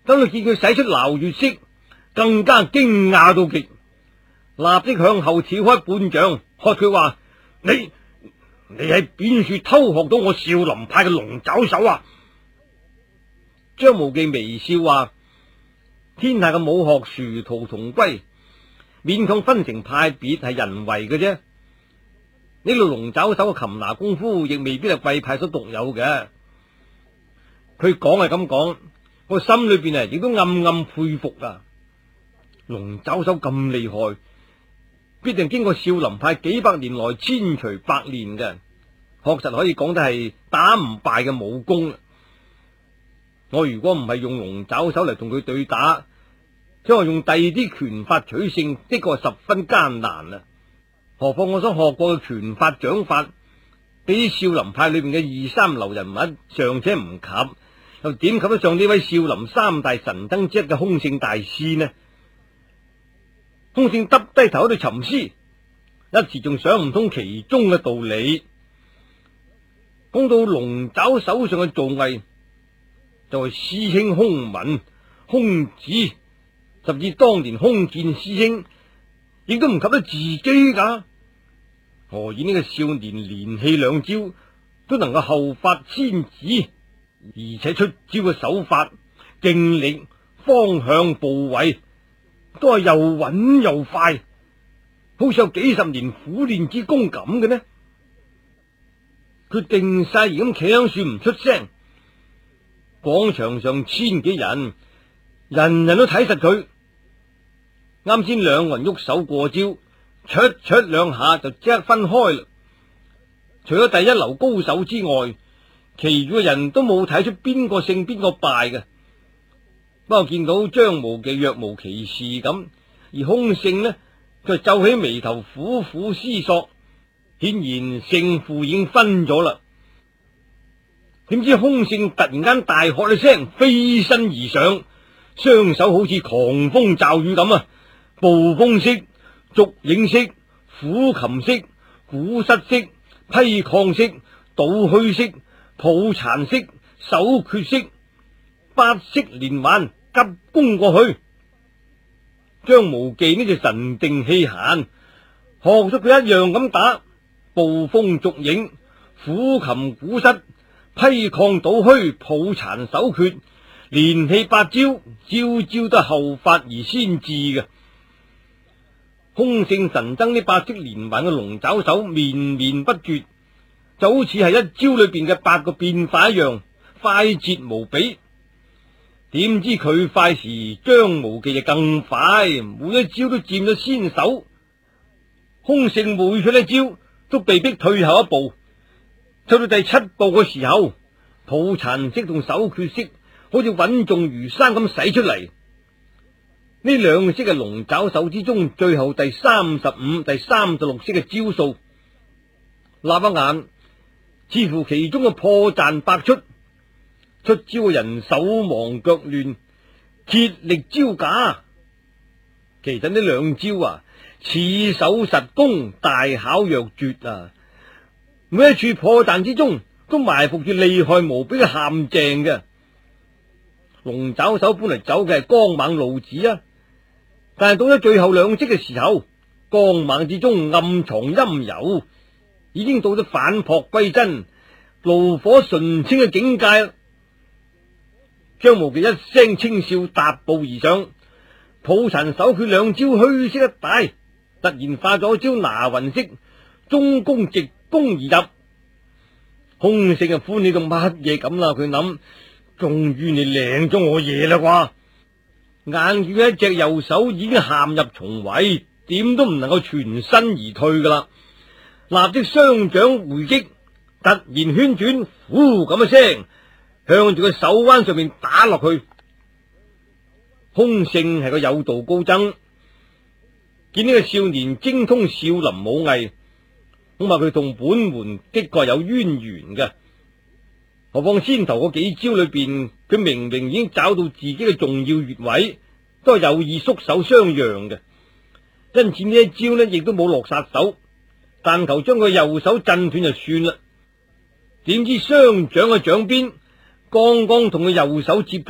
等佢見佢使出撈月式，更加驚訝到極，立即向後跳開半丈，喝佢話：你喺邊處偷學到我少林派嘅龍爪手啊？張無忌微笑話：天下嘅武學殊途同歸，勉強分成派別係人為嘅啫。呢度龍爪手嘅擒拿功夫亦未必係貴派所獨有嘅。佢講係咁講，我心裏邊亦都暗暗佩服啊！龍爪手咁厲害，必定經過少林派幾百年來千錘百煉嘅，確實可以講得係打唔敗嘅武功。我如果唔係用龍爪手嚟同佢對打，將係用第二啲拳法取勝，的確十分艱難啊！何況我所學過嘅拳法掌法，比少林派裏邊嘅二三流人物尚且唔及，又點及得上呢位少林三大神僧之一嘅空性大師呢？空性耷低頭喺度沉思，一時仲想唔通其中嘅道理。講到龍爪手上嘅造詣，就係師兄空文、空子，甚至當年空劍師兄，亦都唔及得自己噶。何以呢個少年連氣兩招都能夠後發千指，而且出招嘅手法、勁力、方向、部位都係又穩又快，好似有幾十年苦練之功咁嘅呢？佢定晒而咁企喺樹唔出聲，廣場上千幾人，人人都睇實佢。啱先兩個人喐手過招，出兩下就即刻分開啦。除咗第一流高手之外，其餘嘅人都冇睇出邊個勝邊個敗嘅。不過見到張無忌若無其事咁，而空性呢，佢皺起眉頭苦苦思索，顯然勝負已經分咗啦。點知空性突然間大喝一聲，飛身而上，雙手好似狂風驟雨咁啊！暴風式、逐影式、虎擒式、鼓瑟式、劈抗式、倒虛式、抱殘式、手訣式，八式連環急攻過去。張無忌呢就神定氣閒，學咗佢一樣咁打，暴風逐影、虎擒鼓瑟、劈抗倒虛、抱殘手訣，連氣八招，招招都後發而先至嘅。空性神僧呢八式連環嘅龍爪手綿綿不絕，就好似係一招裏邊嘅八個變化一樣，快捷無比。點知佢快時，張無忌就更快，每一招都佔咗先手。空性每出一招都被逼退後一步，走到第七步嘅時候，抱殘式同手訣式好似穩重如山咁使出嚟。呢兩式嘅龍爪手之中，最後第35、第36式嘅招數，立一眼，似乎其中嘅破綻百出。出招嘅人手忙腳亂，竭力招架。其實呢兩招啊，似手實攻，大巧若絕啊！每一處破綻之中，都埋伏住厲害無比嘅陷阱嘅。龍爪手本嚟走嘅係剛猛路子啊，但係到咗最後兩式嘅時候，剛猛之中暗藏陰柔，已經到咗反璞歸真、爐火純青嘅境界啦。張無忌一聲輕笑，踏步而上，抱殘手訣兩招虛式一帶，突然化咗招拿雲式，中攻直攻而入。空性啊，歡喜到乜嘢咁啦？佢諗，終於你領咗我嘢啦啩！眼見一隻右手已經陷入重圍，點都唔能夠全身而退噶啦，立即雙掌回擊，突然圈轉，呼咁一聲，向住個手彎上面打落去。空性係個有道高僧，見呢個少年精通少林武藝，恐怕佢同本門的確有淵源嘅。何況先頭嗰幾招裏邊，佢明明已經找到自己嘅重要穴位，都係有意縮手相讓嘅。因此呢一招呢，亦都冇落殺手，但求將佢右手震斷就算啦。點知雙掌嘅掌邊剛剛同佢右手接觸。